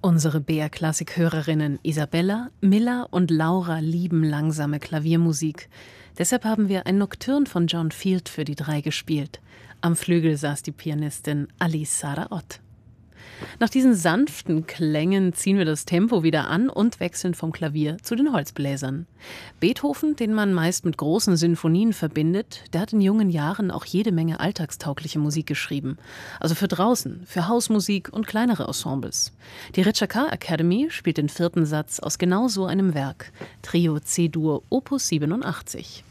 Unsere BR-Klassik-Hörerinnen Isabella, Milla und Laura lieben langsame Klaviermusik. Deshalb haben wir ein Nocturne von John Field für die drei gespielt. Am Flügel saß die Pianistin Alice Sara-Ott. Nach diesen sanften Klängen ziehen wir das Tempo wieder an und wechseln vom Klavier zu den Holzbläsern. Beethoven, den man meist mit großen Sinfonien verbindet, der hat in jungen Jahren auch jede Menge alltagstaugliche Musik geschrieben. Also für draußen, für Hausmusik und kleinere Ensembles. Die Ritschakar Academy spielt den vierten Satz aus genau so einem Werk, Trio C-Dur Opus 87.